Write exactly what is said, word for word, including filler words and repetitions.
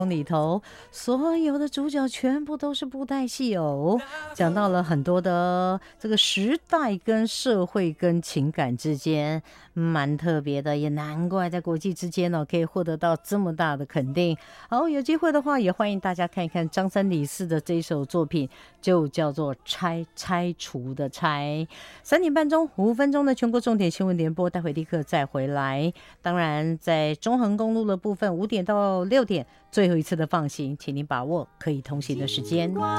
里头所有的主角全部都是布袋戏哦，讲到了很多的这个时代跟社会跟情感之间蛮特别的，也难怪在国际之间哦可以获得到这么大的肯定。好，有机会的话也欢迎大家看一看张三李四的这一首作品，就叫做拆拆除的拆。三点半钟五分钟的全国重点新闻联播，待会立刻再回来。当然在中横公路的部分五点到六点最后一次的放行，请您把握可以通行的时间。